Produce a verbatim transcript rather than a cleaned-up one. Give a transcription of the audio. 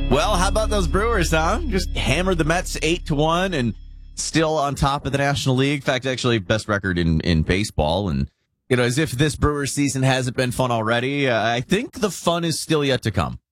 Well, how about those Brewers, huh? Just hammered the Mets eight to one and still on top of the National League. In fact, actually, best record in, in baseball. And, you know, as if this Brewers season hasn't been fun already, uh, I think the fun is still yet to come.